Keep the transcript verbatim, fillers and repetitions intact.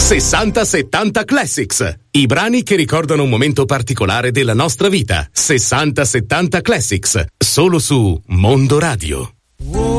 sessanta settanta Classics. I brani che ricordano un momento particolare della nostra vita. sessanta settanta Classics. Solo su Mondo Radio.